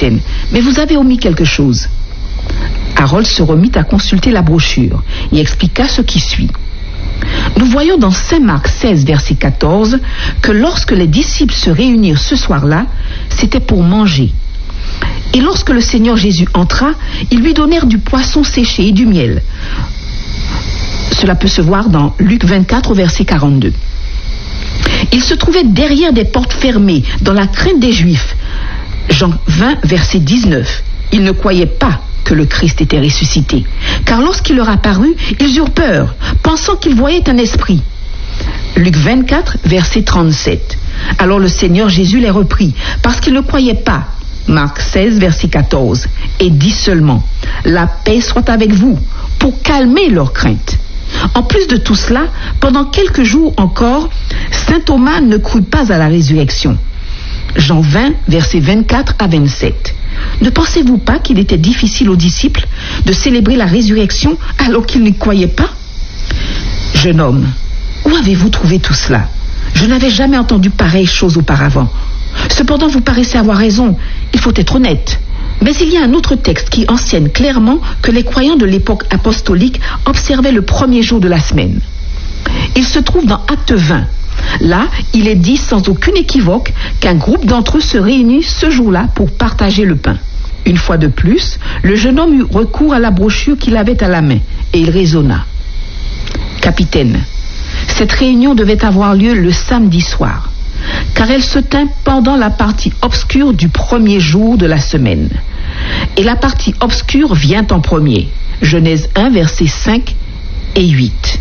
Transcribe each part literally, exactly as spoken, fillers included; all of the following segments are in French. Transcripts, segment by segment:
capitaine, mais vous avez omis quelque chose. Harold se remit à consulter la brochure et expliqua ce qui suit. Nous voyons dans Saint Marc seize, verset quatorze, que lorsque les disciples se réunirent ce soir-là, c'était pour manger. Et lorsque le Seigneur Jésus entra, ils lui donnèrent du poisson séché et du miel. Cela peut se voir dans Luc vingt-quatre, verset quarante-deux. Il se trouvait derrière des portes fermées, dans la crainte des Juifs. Jean vingt, verset dix-neuf. Ils ne croyaient pas que le Christ était ressuscité, car lorsqu'il leur apparut, ils eurent peur, pensant qu'ils voyaient un esprit. Luc vingt-quatre, verset trente-sept. Alors le Seigneur Jésus les reprit, parce qu'ils ne croyaient pas. Marc seize, verset quatorze, et dit seulement, « La paix soit avec vous », pour calmer leur crainte. En plus de tout cela, pendant quelques jours encore, saint Thomas ne crut pas à la résurrection. Jean vingt, versets vingt-quatre à vingt-sept. Ne pensez-vous pas qu'il était difficile aux disciples de célébrer la résurrection alors qu'ils n'y croyaient pas? Jeune homme, où avez-vous trouvé tout cela? Je n'avais jamais entendu pareille chose auparavant. Cependant, vous paraissez avoir raison, il faut être honnête. Mais il y a un autre texte qui enseigne clairement que les croyants de l'époque apostolique observaient le premier jour de la semaine. Il se trouve dans Acte vingt. Là, il est dit sans aucun équivoque qu'un groupe d'entre eux se réunit ce jour-là pour partager le pain. Une fois de plus, le jeune homme eut recours à la brochure qu'il avait à la main et il raisonna. « Capitaine, cette réunion devait avoir lieu le samedi soir, car elle se tint pendant la partie obscure du premier jour de la semaine. Et la partie obscure vient en premier. » Genèse un, versets cinq et huit.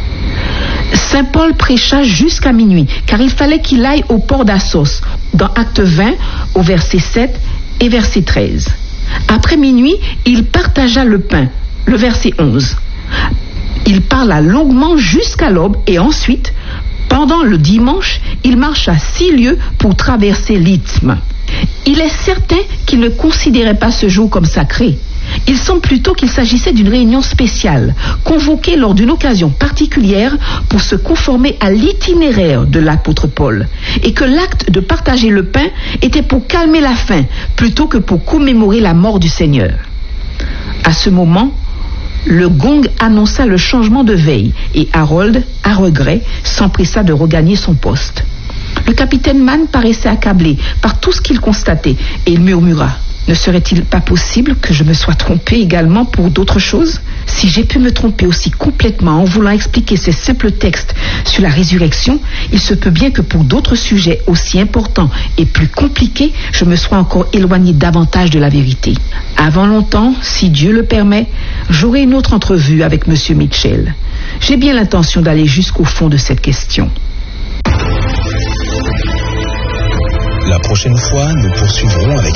Saint Paul prêcha jusqu'à minuit, car il fallait qu'il aille au port d'Assos, dans Acte vingt, au verset sept et verset treize. Après minuit, il partagea le pain, le verset onze. Il parla longuement jusqu'à l'aube et ensuite, pendant le dimanche, il marcha six lieues pour traverser l'Isthme. Il est certain qu'il ne considérait pas ce jour comme sacré. Il semble plutôt qu'il s'agissait d'une réunion spéciale, convoquée lors d'une occasion particulière pour se conformer à l'itinéraire de l'apôtre Paul, et que l'acte de partager le pain était pour calmer la faim, plutôt que pour commémorer la mort du Seigneur. À ce moment, le gong annonça le changement de veille, et Harold, à regret, s'empressa de regagner son poste. Le capitaine Mann paraissait accablé par tout ce qu'il constatait, et il murmura. Ne serait-il pas possible que je me sois trompé également pour d'autres choses? Si j'ai pu me tromper aussi complètement en voulant expliquer ces simples textes sur la résurrection, il se peut bien que pour d'autres sujets aussi importants et plus compliqués, je me sois encore éloigné davantage de la vérité. Avant longtemps, si Dieu le permet, j'aurai une autre entrevue avec M. Mitchell. J'ai bien l'intention d'aller jusqu'au fond de cette question. La prochaine fois, nous poursuivrons avec